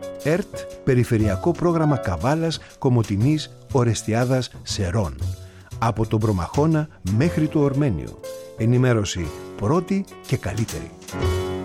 ΕΡΤ, Περιφερειακό Πρόγραμμα Καβάλας, Κομοτηνής, Ορεστιάδας, Σερών. Από τον Προμαχώνα μέχρι το Ορμένιο. Ενημέρωση πρώτη και καλύτερη.